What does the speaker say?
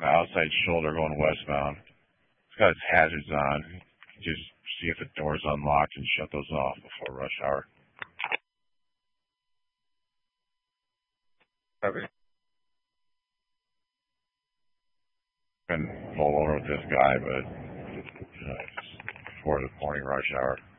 the outside shoulder going westbound. It's got its hazards on. Just see if the door's unlocked and shut those off before rush hour. Okay. Been pull over with this guy, but it's before the morning rush hour.